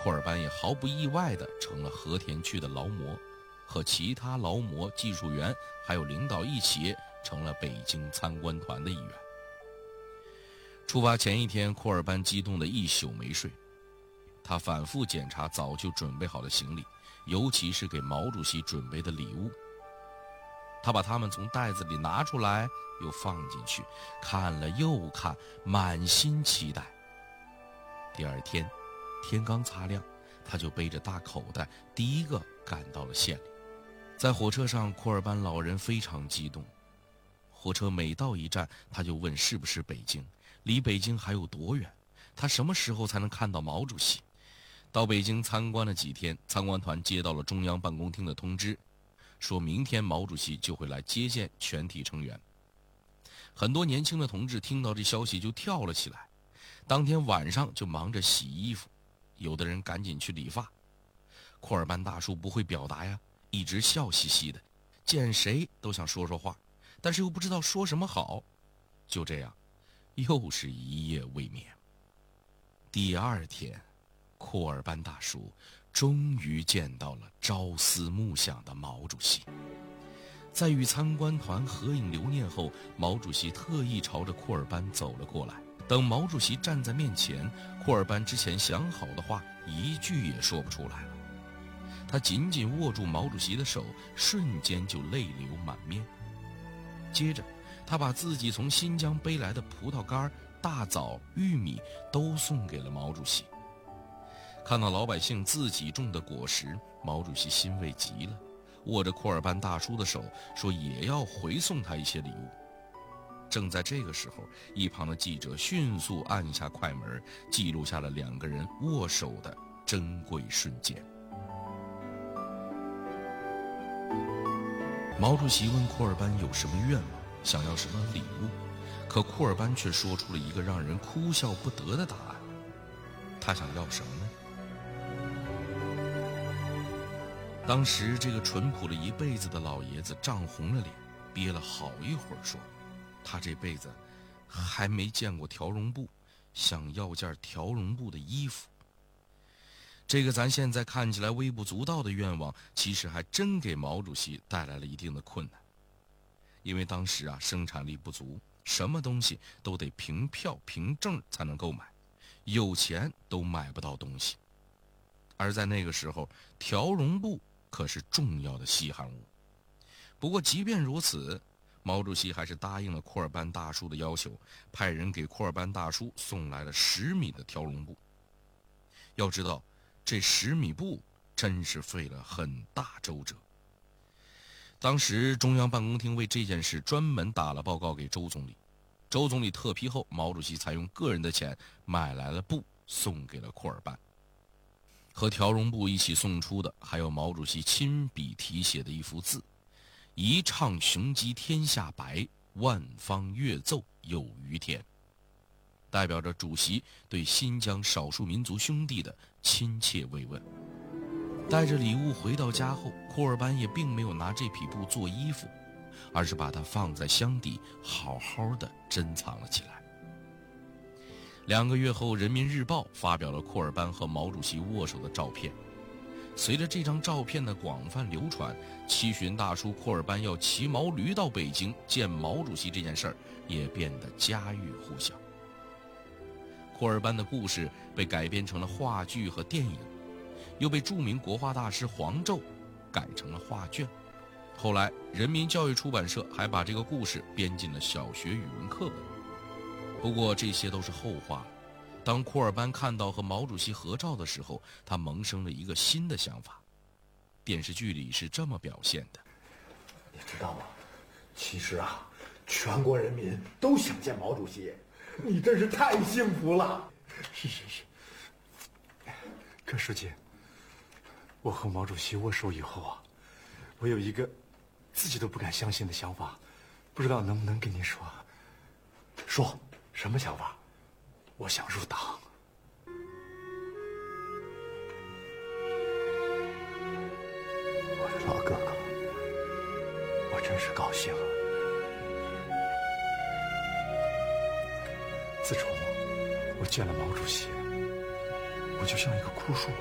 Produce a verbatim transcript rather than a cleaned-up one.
库尔班也毫不意外地成了和田区的劳模，和其他劳模、技术员还有领导一起成了北京参观团的一员。出发前一天，库尔班激动得一宿没睡，他反复检查早就准备好的行李，尤其是给毛主席准备的礼物。他把它们从袋子里拿出来，又放进去，看了又看，满心期待。第二天，天刚擦亮，他就背着大口袋，第一个赶到了县里。在火车上，库尔班老人非常激动。火车每到一站，他就问是不是北京，离北京还有多远，他什么时候才能看到毛主席。到北京参观了几天，参观团接到了中央办公厅的通知，说明天毛主席就会来接见全体成员。很多年轻的同志听到这消息就跳了起来，当天晚上就忙着洗衣服，有的人赶紧去理发。库尔班大叔不会表达呀，一直笑嘻嘻的，见谁都想说说话，但是又不知道说什么好。就这样，又是一夜未眠。第二天，库尔班大叔终于见到了朝思暮想的毛主席。在与参观团合影留念后，毛主席特意朝着库尔班走了过来。等毛主席站在面前，库尔班之前想好的话一句也说不出来了。他紧紧握住毛主席的手，瞬间就泪流满面。接着他把自己从新疆背来的葡萄干、大枣、玉米都送给了毛主席。看到老百姓自己种的果实，毛主席欣慰极了，握着库尔班大叔的手说也要回送他一些礼物。正在这个时候，一旁的记者迅速按下快门，记录下了两个人握手的珍贵瞬间。毛主席问库尔班有什么愿望，想要什么礼物，可库尔班却说出了一个让人哭笑不得的答案。他想要什么呢？当时这个淳朴了一辈子的老爷子涨红了脸，憋了好一会儿说，他这辈子还没见过条绒布，想要件条绒布的衣服。这个咱现在看起来微不足道的愿望，其实还真给毛主席带来了一定的困难。因为当时啊生产力不足，什么东西都得凭票凭证才能购买，有钱都买不到东西。而在那个时候，条绒布可是重要的稀罕物。不过即便如此，毛主席还是答应了库尔班大叔的要求，派人给库尔班大叔送来了十米的条绒布。要知道，这十米布真是费了很大周折。当时中央办公厅为这件事专门打了报告给周总理，周总理特批后，毛主席才用个人的钱买来了布，送给了库尔班。和条绒布一起送出的还有毛主席亲笔题写的一幅字：一唱雄鸡天下白，万方乐奏有余天，代表着主席对新疆少数民族兄弟的亲切慰问。带着礼物回到家后，库尔班也并没有拿这匹布做衣服，而是把它放在箱底，好好的珍藏了起来。两个月后，《人民日报》发表了库尔班和毛主席握手的照片。随着这张照片的广泛流传，七旬大叔库尔班要骑毛驴到北京见毛主席这件事儿也变得家喻户晓。库尔班的故事被改编成了话剧和电影，又被著名国画大师黄胄改成了画卷。后来人民教育出版社还把这个故事编进了小学语文课本。不过这些都是后话了。当库尔班看到和毛主席合照的时候，他萌生了一个新的想法。电视剧里是这么表现的： 你知道吗？其实啊，全国人民都想见毛主席，你真是太幸福了。 是是是。可书记，我和毛主席握手以后啊，我有一个自己都不敢相信的想法，不知道能不能跟您说。 说什么想法？ 我想入党。 我的老哥哥，我真是高兴了。 自从我见了毛主席，我就像一个枯树